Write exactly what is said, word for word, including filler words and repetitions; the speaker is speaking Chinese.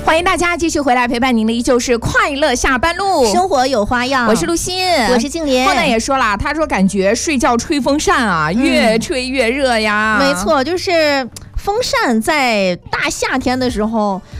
欢迎大家继续回来陪伴您的依旧是快乐下班路， 生活有花样。 我是陆欣， 我是静莲。 后来也说了，他说感觉睡觉吹风扇啊，嗯、越吹越热呀。 没错，就是风扇在大夏天的时候，